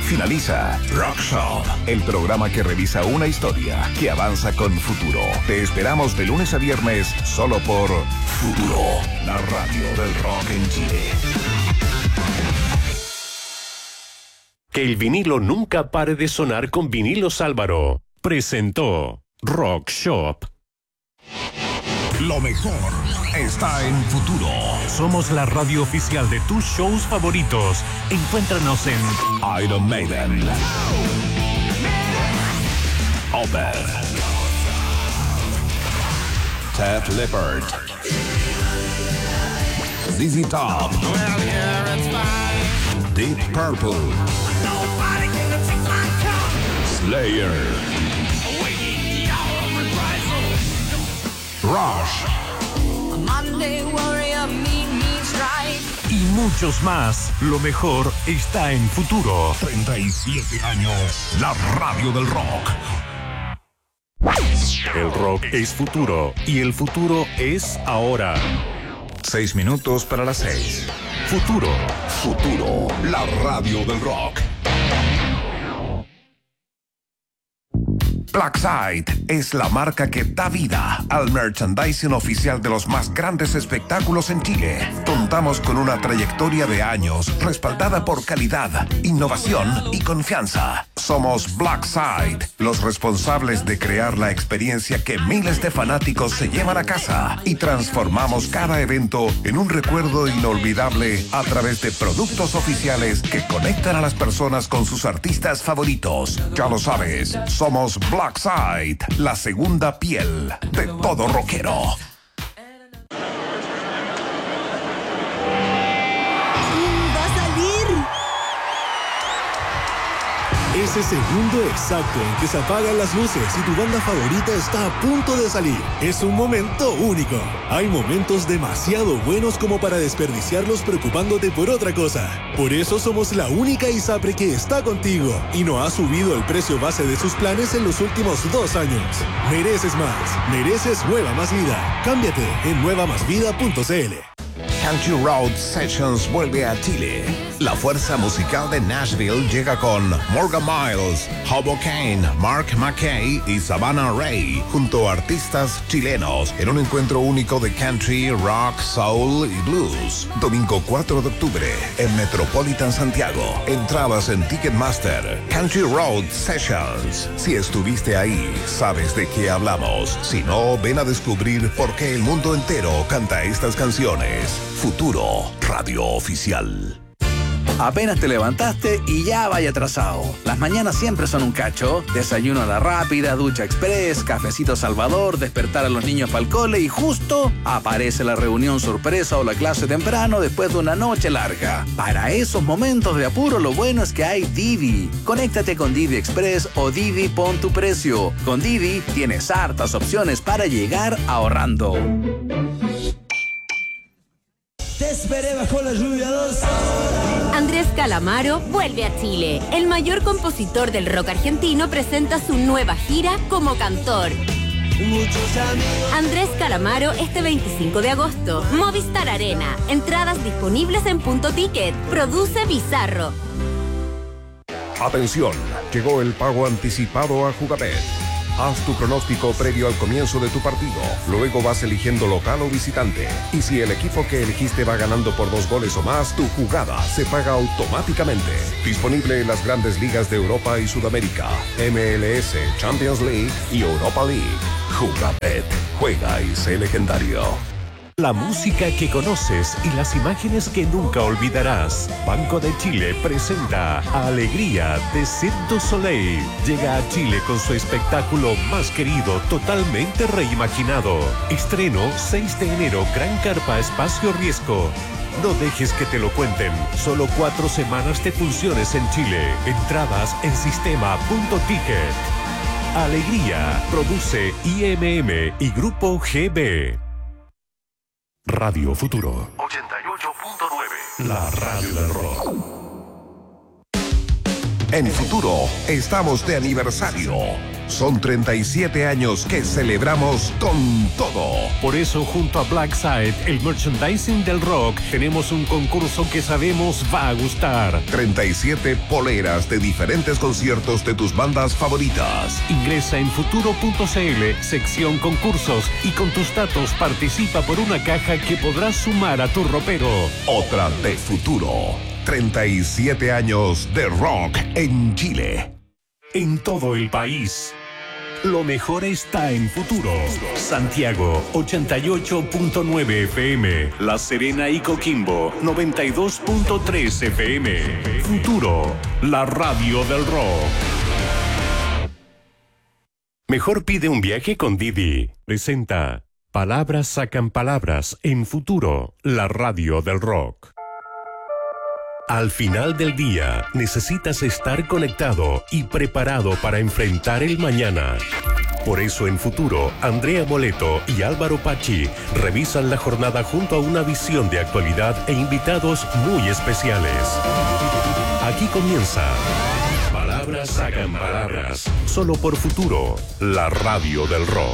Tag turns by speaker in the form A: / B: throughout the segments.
A: Finaliza Rock Shop, el programa que revisa una historia que avanza con futuro. Te esperamos de lunes a viernes solo por Futuro, la radio del rock en Chile.
B: Que el vinilo nunca pare de sonar con Vinilos Álvaro. Presentó Rock Shop.
A: Lo mejor está en Futuro.
B: Somos la radio oficial de tus shows favoritos. Encuéntranos en
A: Iron Maiden, Opeth, Def Leppard, ZZ Top, Deep Purple, Slayer, Rush y muchos más. Lo mejor está en Futuro. 37 años, la radio del rock.
B: El rock es futuro y el futuro es ahora.
A: 6 minutos para las 6.
B: Futuro.
A: Futuro, la radio del rock. Blackside es la marca que da vida al merchandising oficial de los más grandes espectáculos en Chile. Contamos con una trayectoria de años respaldada por calidad, innovación y confianza. Somos Blackside, los responsables de crear la experiencia que miles de fanáticos se llevan a casa y transformamos cada evento en un recuerdo inolvidable a través de productos oficiales que conectan a las personas con sus artistas favoritos. Ya lo sabes, somos Blackside, la segunda piel de todo rockero.
C: ¡Va a salir!
D: Es ese segundo exacto en que se apagan las luces y tu banda favorita está a punto de salir. Es un momento único. Hay momentos demasiado buenos como para desperdiciarlos preocupándote por otra cosa. Por eso somos la única ISAPRE que está contigo y no ha subido el precio base de sus planes en los últimos 2 años. Mereces más. Mereces Nueva Más Vida. Cámbiate en nuevamasvida.cl.
A: Country Road Sessions vuelve a Chile. La fuerza musical de Nashville llega con Morgan Miles, Hoboken, Mark McKay y Savannah Ray, junto a artistas chilenos, en un encuentro único de country, rock, soul y blues. Domingo 4 de octubre, en Metropolitan Santiago. Entradas en Ticketmaster. Country Road Sessions. Si estuviste ahí, sabes de qué hablamos. Si no, ven a descubrir por qué el mundo entero canta estas canciones. Futuro, radio oficial.
E: Apenas te levantaste y ya vaya atrasado. Las mañanas siempre son un cacho. Desayuno a la rápida, ducha express, cafecito Salvador, despertar a los niños para el cole y justo aparece la reunión sorpresa o la clase temprano después de una noche larga. Para esos momentos de apuro lo bueno es que hay Didi. Conéctate con Didi Express o Didi Pon tu Precio. Con Didi tienes hartas opciones para llegar ahorrando.
C: Te esperé bajo la lluvia 2 horas.
F: Andrés Calamaro vuelve a Chile. El mayor compositor del rock argentino presenta su nueva gira como cantor. Andrés Calamaro este 25 de agosto. Movistar Arena. Entradas disponibles en Punto Ticket. Produce Bizarro.
A: Atención, llegó el pago anticipado a Jugabet. Haz tu pronóstico previo al comienzo de tu partido. Luego vas eligiendo local o visitante. Y si el equipo que elegiste va ganando por 2 goles o más, tu jugada se paga automáticamente. Disponible en las grandes ligas de Europa y Sudamérica, MLS, Champions League y Europa League. Jugabet. Juega y sé legendario.
B: La música que conoces y las imágenes que nunca olvidarás. Banco de Chile presenta Alegría de Cirque du Soleil. Llega a Chile con su espectáculo más querido, totalmente reimaginado. Estreno 6 de enero, Gran Carpa Espacio Riesgo. No dejes que te lo cuenten. Solo 4 semanas de funciones en Chile. Entradas en sistema.ticket. Alegría. Produce IMM y Grupo GB. Radio Futuro 88.9. La radio del rock.
A: En Futuro estamos de aniversario. Son 37 años que celebramos con todo.
B: Por eso, junto a Blackside, el merchandising del rock, tenemos un concurso que sabemos va a gustar.
A: 37 poleras de diferentes conciertos de tus bandas favoritas.
B: Ingresa en futuro.cl, sección concursos, y con tus datos participa por una caja que podrás sumar a tu ropero.
A: Otra de Futuro. 37 años de rock en Chile.
B: En todo el país, lo mejor está en Futuro. Santiago, 88.9 FM. La Serena y Coquimbo, 92.3 FM. Futuro, la radio del rock. Mejor pide un viaje con Didi. Presenta Palabras sacan palabras en Futuro, la radio del rock. Al final del día, necesitas estar conectado y preparado para enfrentar el mañana. Por eso en Futuro, Andrea Moleto y Álvaro Pachi revisan la jornada junto a una visión de actualidad e invitados muy especiales. Aquí comienza Palabras sacan palabras, solo por Futuro, la radio del rock.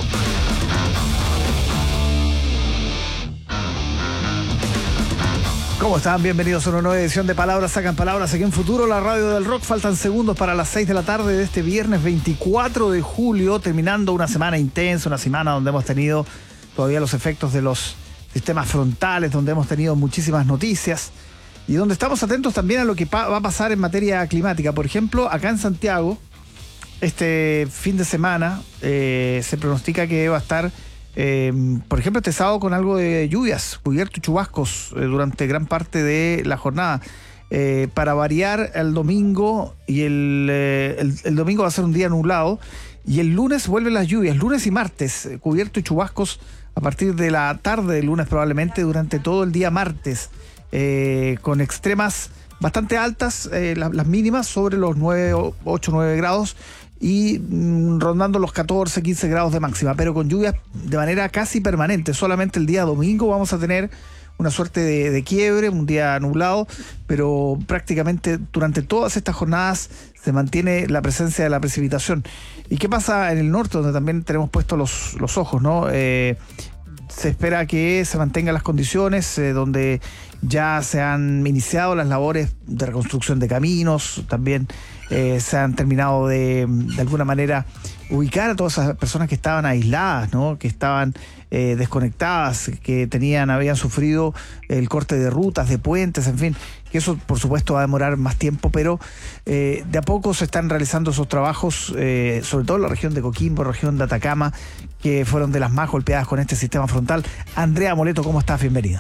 G: ¿Cómo están? Bienvenidos a una nueva edición de Palabras Sacan Palabras aquí en Futuro, la radio del rock. Faltan segundos para las 6 de la tarde de este viernes 24 de julio, terminando una semana intensa, una semana donde hemos tenido todavía los efectos de los sistemas frontales, donde hemos tenido muchísimas noticias y donde estamos atentos también a lo que va a pasar en materia climática. Por ejemplo, acá en Santiago, este fin de semana se pronostica que va a estar... por ejemplo, este sábado con algo de lluvias, cubiertos y chubascos durante gran parte de la jornada. Para variar, el domingo y el domingo va a ser un día nublado y el lunes vuelven las lluvias, lunes y martes, cubiertos y chubascos a partir de la tarde del lunes probablemente durante todo el día martes, con extremas bastante altas, las mínimas sobre los 8 o 9 grados y rondando los 14, 15 grados de máxima, pero con lluvias de manera casi permanente. Solamente el día domingo vamos a tener una suerte de quiebre, un día nublado, pero prácticamente durante todas estas jornadas se mantiene la presencia de la precipitación. ¿Y qué pasa en el norte, donde también tenemos puestos los ojos, ¿no? Se espera que se mantengan las condiciones, donde ya se han iniciado las labores de reconstrucción de caminos, también se han terminado de alguna manera ubicar a todas esas personas que estaban aisladas, ¿no? Que estaban desconectadas, que habían sufrido el corte de rutas, de puentes, en fin, que eso por supuesto va a demorar más tiempo, pero de a poco se están realizando esos trabajos, sobre todo en la región de Coquimbo, región de Atacama, que fueron de las más golpeadas con este sistema frontal. Andrea Moleto, ¿cómo estás? Bienvenida.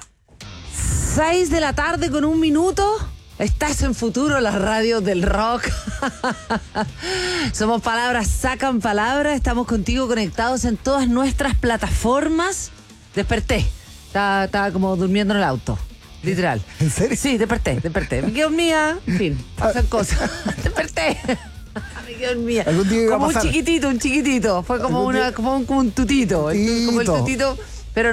H: 6 de la tarde con 1 minuto. Estás en Futuro, la radio del rock. Somos Palabras Sacan Palabras. Estamos contigo conectados en todas nuestras plataformas. Desperté. Estaba como durmiendo en el auto. Literal.
G: ¿En serio?
H: Sí, desperté. Me quedo dormida. En fin, pasan cosas. Desperté. Me quedo dormida.
G: ¿Algún día iba a
H: como
G: pasar?
H: un chiquitito. Fue como un tutito. Como el tutito. Pero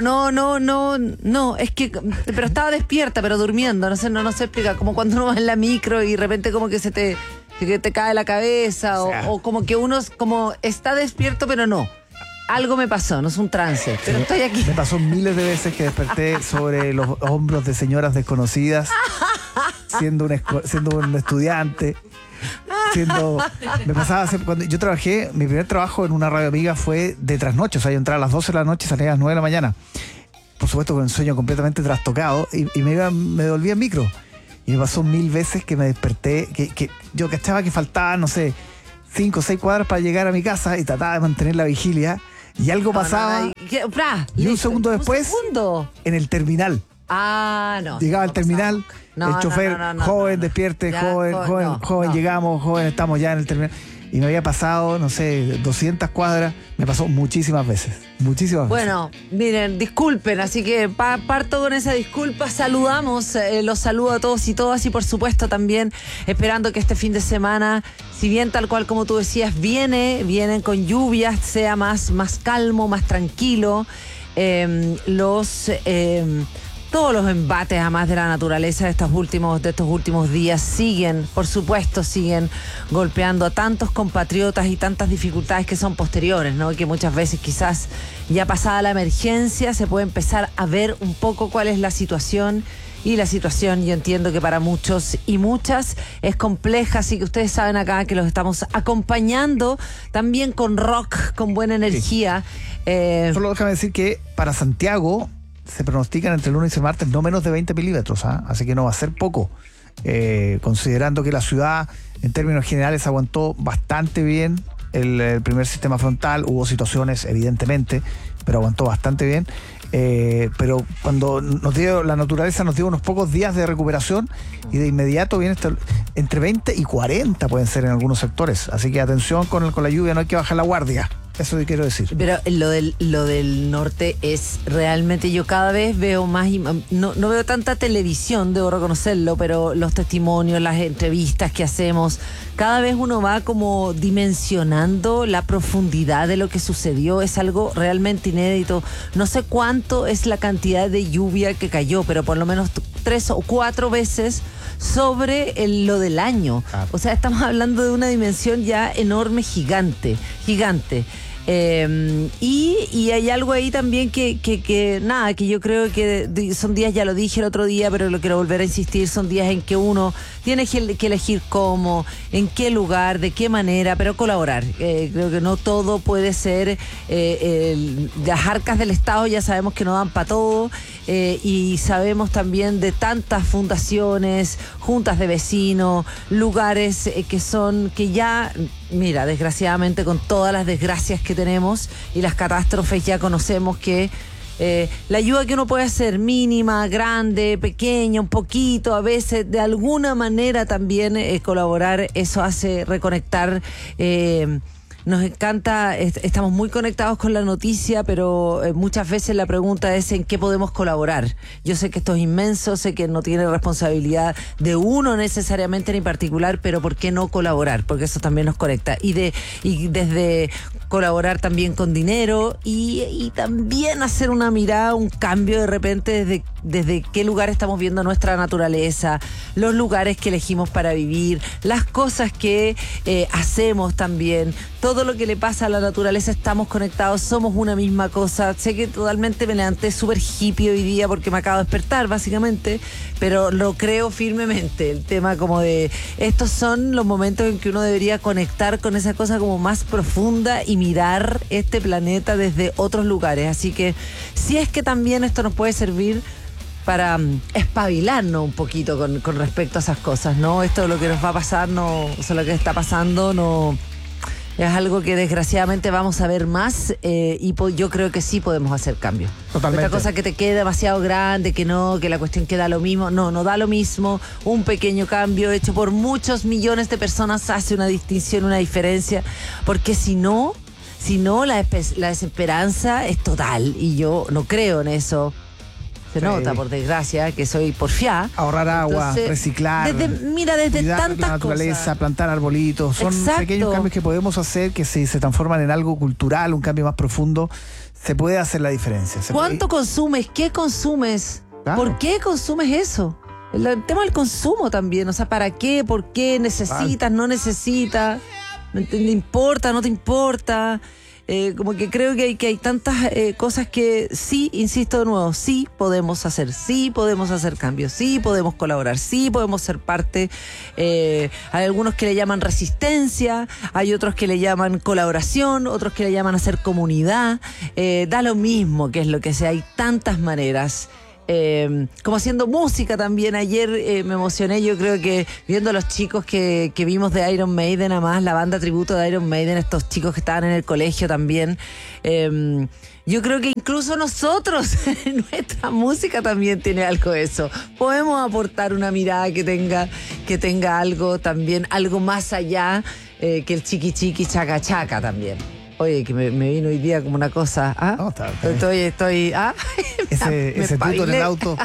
H: no, es que, pero estaba despierta, pero durmiendo, no sé explicar, como cuando uno va en la micro y de repente como que se te cae la cabeza, o como que uno como está despierto, pero no. Algo me pasó, no es un trance, pero estoy aquí.
G: Me pasó miles de veces que desperté sobre los hombros de señoras desconocidas, siendo un estudiante. Me pasaba cuando yo trabajé, mi primer trabajo en una radio amiga fue de trasnoche, o sea, yo entraba a las 12 de la noche y salía a las 9 de la mañana, por supuesto con el sueño completamente trastocado, y me devolvía en micro, y me pasó 1000 veces que me desperté, que yo cachaba que faltaban, no sé, 5 o 6 cuadras para llegar a mi casa y trataba de mantener la vigilia, y algo pasaba, y un segundo después, en el terminal.
H: No.
G: Llegaba al terminal, el chofer, joven, despierte,
H: Ya,
G: joven, llegamos, joven, estamos ya en el terminal. Y me había pasado, no sé, 200 cuadras, me pasó muchísimas veces.
H: Bueno, miren, disculpen, así que parto con esa disculpa, saludamos, los saludo a todos y todas, y por supuesto también esperando que este fin de semana, si bien tal cual como tú decías, vienen con lluvias, sea más calmo, más tranquilo, todos los embates además de la naturaleza de estos últimos días siguen golpeando a tantos compatriotas y tantas dificultades que son posteriores, ¿no? Que muchas veces quizás ya pasada la emergencia se puede empezar a ver un poco cuál es la situación. Y la situación, yo entiendo que para muchos y muchas es compleja, así que ustedes saben acá que los estamos acompañando también con rock, con buena energía.
G: Solo déjame decir que para Santiago se pronostican entre el lunes y el martes no menos de 20 milímetros, así que no va a ser poco, considerando que la ciudad en términos generales aguantó bastante bien el primer sistema frontal. Hubo situaciones evidentemente, pero aguantó bastante bien. Pero cuando la naturaleza nos dio unos pocos días de recuperación y de inmediato viene entre 20 y 40 pueden ser en algunos sectores, así que atención con la lluvia, no hay que bajar la guardia. Eso que quiero decir.
H: Pero lo del norte es realmente, yo cada vez veo más, no veo tanta televisión, debo reconocerlo, pero los testimonios, las entrevistas que hacemos, cada vez uno va como dimensionando la profundidad de lo que sucedió. Es algo realmente inédito. No sé cuánto es la cantidad de lluvia que cayó, pero por lo menos 3 o 4 veces sobre lo del año. Claro. O sea, estamos hablando de una dimensión ya enorme, gigante. Y hay algo ahí también que yo creo que son días, ya lo dije el otro día, pero lo quiero volver a insistir, son días en que uno tiene que elegir cómo, en qué lugar, de qué manera, pero colaborar. Creo que no todo puede ser, las arcas del Estado ya sabemos que no dan para todo, y sabemos también de tantas fundaciones, juntas de vecinos, lugares que ya, mira, desgraciadamente con todas las desgracias que tenemos y las catástrofes ya conocemos que la ayuda que uno puede hacer, mínima, grande, pequeña, un poquito, a veces de alguna manera también colaborar, eso hace reconectar. Nos encanta, estamos muy conectados con la noticia, pero muchas veces la pregunta es ¿en qué podemos colaborar? Yo sé que esto es inmenso, sé que no tiene responsabilidad de uno necesariamente ni particular, pero ¿por qué no colaborar? Porque eso también nos conecta. Y desde colaborar también con dinero y también hacer una mirada, un cambio de repente desde qué lugar estamos viendo nuestra naturaleza, los lugares que elegimos para vivir, las cosas que hacemos también. Todo lo que le pasa a la naturaleza, estamos conectados, somos una misma cosa. Sé que totalmente me levanté súper hippie hoy día porque me acabo de despertar, básicamente, pero lo creo firmemente. El tema como de, estos son los momentos en que uno debería conectar con esa cosa como más profunda y mirar este planeta desde otros lugares. Así que, si es que también esto nos puede servir para espabilarnos un poquito con respecto a esas cosas, ¿no? Esto, lo que nos va a pasar, no, o sea, lo que está pasando, no... Es algo que desgraciadamente vamos a ver más, y yo creo que sí podemos hacer cambios.
G: Totalmente.
H: Esta cosa que te quede demasiado grande, que la cuestión queda lo mismo. No da lo mismo. Un pequeño cambio hecho por muchos millones de personas hace una distinción, una diferencia. Porque si no, la desesperanza es total. Y yo no creo en eso. Se nota, por desgracia, que soy porfiá.
G: Ahorrar agua, reciclar.
H: Desde tantas
G: la naturaleza,
H: cosas.
G: Plantar arbolitos. Son pequeños cambios que podemos hacer que si se transforman en algo cultural, un cambio más profundo, se puede hacer la diferencia.
H: ¿Cuánto consumes? ¿Qué consumes? Claro. ¿Por qué consumes eso? El tema del consumo también. O sea, ¿para qué? ¿Por qué? ¿Necesitas? ¿No necesitas? ¿Te importa? ¿No te importa? Como que creo que hay tantas cosas que sí, insisto de nuevo, sí podemos hacer cambios, sí podemos colaborar, sí podemos ser parte. Hay algunos que le llaman resistencia, hay otros que le llaman colaboración, otros que le llaman hacer comunidad. Da lo mismo que es lo que sea, hay tantas maneras. Como haciendo música también. Ayer me emocioné, yo creo que viendo a los chicos que vimos de Iron Maiden, además la banda tributo de Iron Maiden, estos chicos que estaban en el colegio también. Yo creo que incluso nosotros, nuestra música también tiene algo de eso. Podemos aportar una mirada que tenga algo también, algo más allá que el chiqui chiqui chaca chaca también. Oye, que me vino hoy día como una cosa. ¿Ah? No, está estoy. ¿Ah?
G: Ese tuto en el auto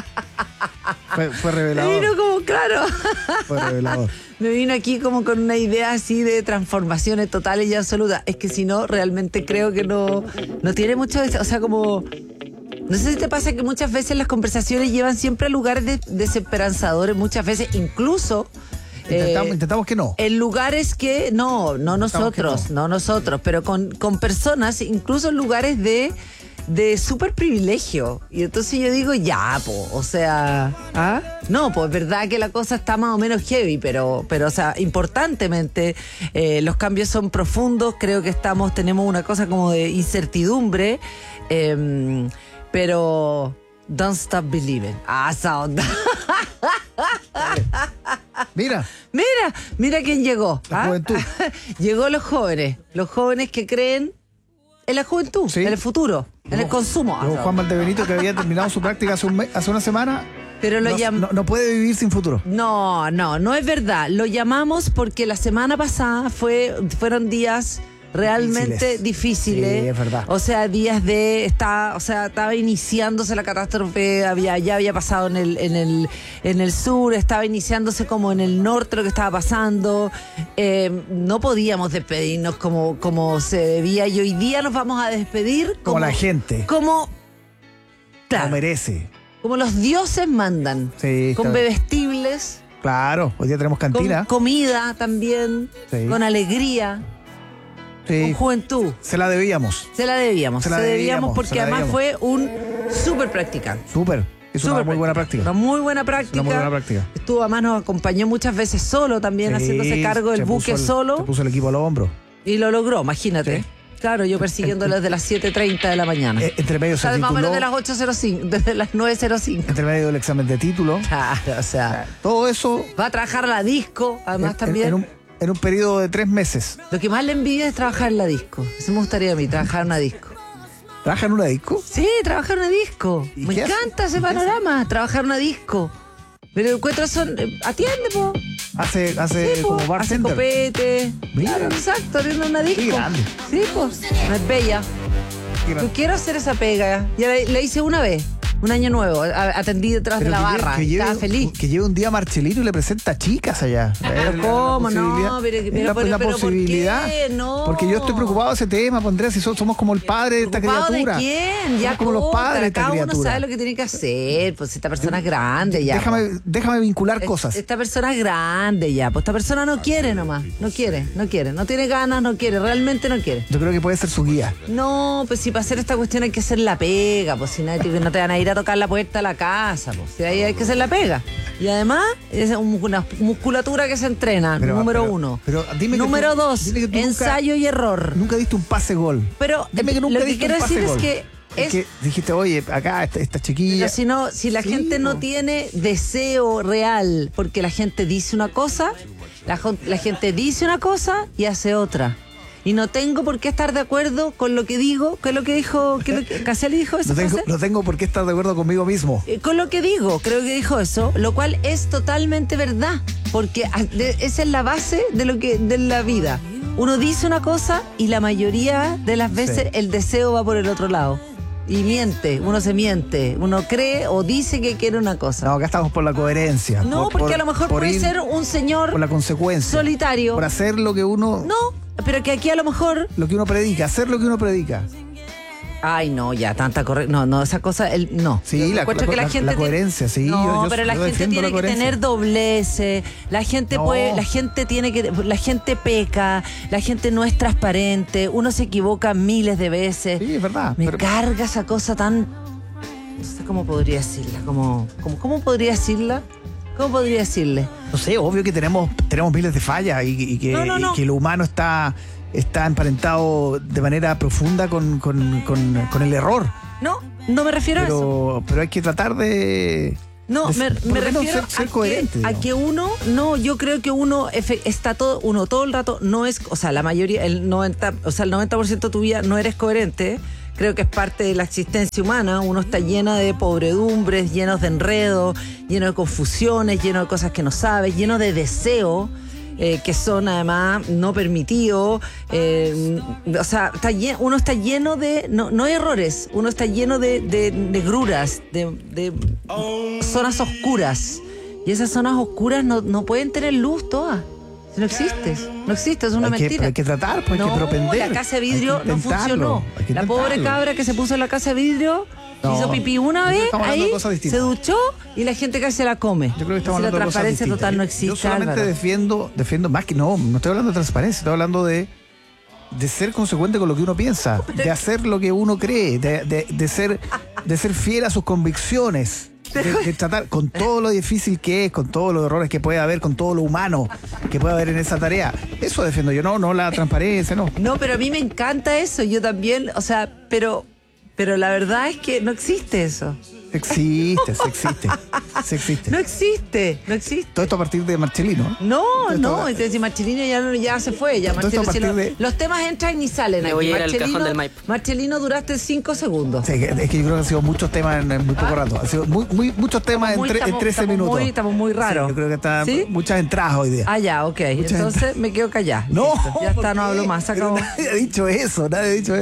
G: fue revelador.
H: Me vino como, claro.
G: Fue revelador.
H: Me vino aquí como con una idea así de transformaciones totales y absolutas. Es que si no, realmente creo que no tiene mucho. O sea, como No sé si te pasa que muchas veces las conversaciones llevan siempre a lugares desesperanzadores, muchas veces incluso...
G: Intentamos que no.
H: En lugares que... No nosotros, pero con personas, incluso en lugares de súper privilegio. Y entonces yo digo, o sea... No, pues es verdad que la cosa está más o menos heavy, pero o sea, importantemente, los cambios son profundos. Creo que tenemos una cosa como de incertidumbre, pero don't stop believing. Esa onda.
G: Mira
H: quién llegó.
G: La juventud.
H: Llegó los jóvenes que creen en la juventud, en el futuro, en el consumo.
G: Juan Valdebenito, que había terminado su práctica hace una semana,
H: pero
G: no puede vivir sin futuro.
H: No es verdad. Lo llamamos porque la semana pasada fueron días realmente difíciles.
G: Sí, es verdad.
H: O sea, días estaba iniciándose la catástrofe, ya había pasado en el sur, estaba iniciándose como en el norte lo que estaba pasando. No podíamos despedirnos como se debía, y hoy día nos vamos a despedir
G: como la gente.
H: Como
G: merece.
H: Como los dioses mandan.
G: Sí,
H: con bebestibles.
G: Claro, hoy día tenemos cantina.
H: Con comida también. Sí. Con alegría. Sí. Con juventud.
G: Se la debíamos
H: porque además fue un súper practicante.
G: Es una muy buena práctica.
H: Una muy buena práctica. Estuvo, además nos acompañó muchas veces solo también, haciéndose cargo del buque solo.
G: Se puso el equipo al hombro.
H: Y lo logró, imagínate. Sí. Claro, yo persiguiéndolo desde las 7:30 de la mañana.
G: Entre medio se
H: más o menos de las 8:05, desde las 9:05.
G: Entre medio del examen de título.
H: Claro, o sea.
G: Todo eso.
H: Va a trabajar a la disco, además también.
G: En un periodo de 3 meses.
H: Lo que más le envidia es trabajar en la disco. Eso me gustaría a mí, trabajar en una disco.
G: ¿Trabaja en una disco?
H: Sí, trabajar en una disco. Me encanta ese panorama, trabajar en una disco. Pero encuentros atiende, po.
G: Hace sí, como bartender.
H: Hace copete.
G: Mira.
H: Claro, exacto, en una disco.
G: Qué grande.
H: Sí, pues. No es bella. Yo quiero hacer esa pega. Ya la hice una vez. Un año nuevo, atendí detrás de la barra, estaba feliz.
G: Que lleve un día a Marcelino y le presenta chicas allá.
H: Pero ¿cómo? No, pero
G: la posibilidad.
H: ¿por qué? No.
G: Porque yo estoy preocupado de ese tema, Andrea, si somos como el padre de esta criatura.
H: ¿De quién? Ya
G: como los padres de esta criatura.
H: Cada uno sabe lo que tiene que hacer, pues esta persona es grande ya.
G: Déjame vincular cosas.
H: Esta persona es grande ya, pues esta persona no quiere nomás, no quiere, no tiene ganas, no quiere, realmente no quiere.
G: Yo creo que puede ser su guía.
H: No, pues si para hacer esta cuestión hay que hacer la pega, pues si no te van a ir a tocar la puerta a la casa, pues si ahí hay que hacer la pega. Y además es una musculatura que se entrena, número 1.
G: Pero dime
H: número 2, ensayo y error.
G: Nunca diste un pase gol.
H: Pero
G: dime que nunca
H: lo que
G: diste
H: quiero
G: un pase
H: decir
G: gol.
H: es que
G: dijiste, oye, acá esta chiquilla.
H: Pero si la gente no tiene deseo real, porque la gente dice una cosa, la gente dice una cosa y hace otra. Y no tengo por qué estar de acuerdo con lo que digo, ¿qué es lo que dijo? ¿Caselli dijo eso?
G: No tengo por qué estar de acuerdo conmigo mismo.
H: Con lo que digo, creo que dijo eso, lo cual es totalmente verdad, porque esa es la base de la vida. Uno dice una cosa y la mayoría de las veces el deseo va por el otro lado. Y uno se miente, uno cree o dice que quiere una cosa.
G: No, acá estamos por la coherencia.
H: No, porque a lo mejor puede ser un señor
G: por la consecuencia,
H: solitario.
G: Por hacer lo que uno...
H: No, pero que aquí a lo mejor...
G: Lo que uno predica, hacer lo que uno predica.
H: Ay, no, ya, tanta correcta. No, esa cosa, no.
G: Sí, la coherencia, sí.
H: No, pero la gente tiene que tener dobleces. La gente la gente peca, la gente no es transparente, uno se equivoca miles de veces.
G: Sí, es verdad.
H: Me carga esa cosa tan... No sé cómo podría decirla, ¿cómo podría decirla? ¿Cómo podría decirle?
G: No sé, obvio que tenemos miles de fallas y que lo humano está emparentado de manera profunda con el error.
H: No me refiero a eso.
G: Pero hay que tratar de...
H: No, me refiero
G: ser coherente,
H: a que uno, yo creo que uno todo el rato no es, o sea, la mayoría, el 90% de tu vida no eres coherente. Creo que es parte de la existencia humana. Uno está lleno de podredumbres, llenos de enredos, lleno de confusiones, lleno de cosas que no sabes, lleno de deseo. Que son además no permitidos, o sea, uno está lleno de, no errores, uno está lleno de gruras, de zonas oscuras, y esas zonas oscuras no pueden tener luz todas. No existe, es una mentira.
G: Hay que tratar, pues hay que propender.
H: La casa de vidrio no funcionó. La pobre cabra que se puso en la casa de vidrio hizo pipí una vez, ahí se duchó y la gente casi se la come.
G: Yo creo que estamos hablando
H: la
G: de cosas
H: transparencia
G: distintas.
H: total no existe.
G: Yo solamente defiendo más que no estoy hablando de transparencia, estoy hablando de ser consecuente con lo que uno piensa, de hacer lo que uno cree, de ser fiel a sus convicciones. De tratar con todo lo difícil que es, con todos los errores que puede haber, con todo lo humano que puede haber en esa tarea. Eso defiendo yo, no la transparencia, no.
H: No, pero a mí me encanta eso, yo también, o sea, pero la verdad es que no existe eso.
G: Existe.
H: No existe.
G: Todo esto a partir de Marchelino.
H: No, entonces Marchelino ya se fue. Ya Marchelino, los temas entran y salen.
I: Me voy a ir al cajón del Maipo.
H: Marchelino, duraste 5 segundos.
G: Sí, es que yo creo que han sido muchos temas en muy poco rato. Han sido muchos temas en 13 minutos.
H: Estamos muy raros.
G: Sí, yo creo que están muchas entradas hoy día.
H: Ah, ya, ok. Entonces me quedo callada.
G: No.
H: Listo. Ya está, no hablo más. Se acabó.
G: Nadie ha dicho eso.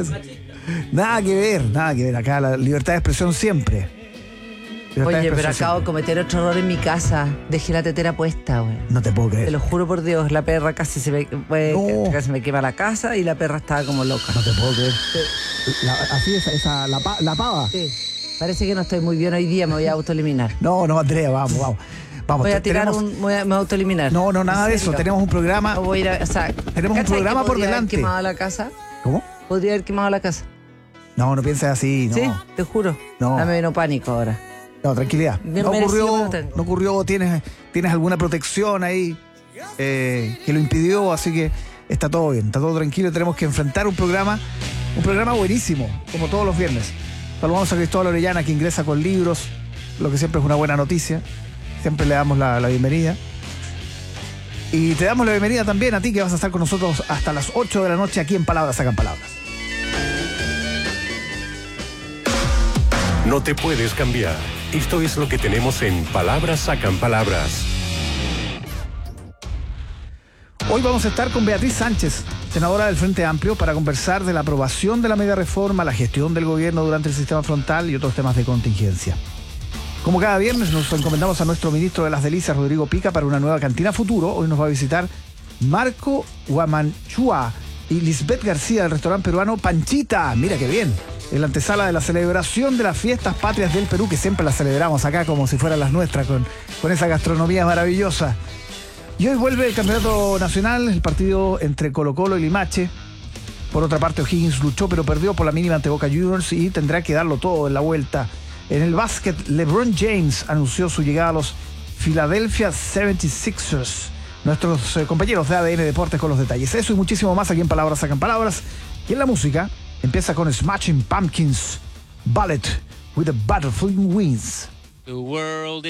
G: Nada que ver. Acá la libertad de expresión siempre.
H: Oye, pero acabo de cometer otro error en mi casa. Dejé la tetera puesta, güey.
G: No te puedo creer.
H: Te lo juro por Dios, la perra casi casi me quema la casa y la perra estaba como loca.
G: No te puedo creer. Así es, la pava.
H: Sí. Parece que no estoy muy bien hoy día, me voy a autoeliminar.
G: No, Andrea, vamos.
H: Voy a tirar me voy a autoeliminar.
G: No, nada de eso. Tenemos un programa.
H: No voy a ir
G: tenemos un programa por delante.
H: ¿Podría haber quemado la casa?
G: ¿Cómo?
H: ¿Podría haber quemado la casa?
G: No pienses así, no.
H: Sí, te juro.
G: No.
H: Me vino pánico ahora.
G: No, tranquilidad. No ocurrió, tienes alguna protección ahí que lo impidió, así que está todo bien, está todo tranquilo. Tenemos que enfrentar un programa buenísimo, como todos los viernes. Saludamos a Cristóbal Orellana, que ingresa con libros, lo que siempre es una buena noticia. Siempre le damos la bienvenida. Y te damos la bienvenida también a ti, que vas a estar con nosotros hasta las 8 de la noche aquí en Palabras Sacan Palabras.
B: No te puedes cambiar. Esto es lo que tenemos en Palabras Sacan Palabras.
G: Hoy vamos a estar con Beatriz Sánchez, senadora del Frente Amplio, para conversar de la aprobación de la mega reforma, la gestión del gobierno durante el sistema frontal y otros temas de contingencia. Como cada viernes nos encomendamos a nuestro ministro de las Delicias, Rodrigo Pica, para una nueva cantina futuro. Hoy nos va a visitar Marco Guamanchua y Lisbeth García del restaurante peruano Panchita. Mira qué bien. En la antesala de la celebración de las fiestas patrias del Perú, que siempre las celebramos acá como si fueran las nuestras, con esa gastronomía maravillosa. Y hoy vuelve el campeonato nacional, el partido entre Colo-Colo y Limache. Por otra parte, O'Higgins luchó pero perdió por la mínima ante Boca Juniors y tendrá que darlo todo en la vuelta. En el básquet, LeBron James anunció su llegada a los Philadelphia 76ers. Nuestros compañeros de ADN Deportes con los detalles. Eso y muchísimo más aquí en Palabras Sacan Palabras. Y en la música empieza con Smashing Pumpkins, Ballet with the Butterfly Wings.
I: The world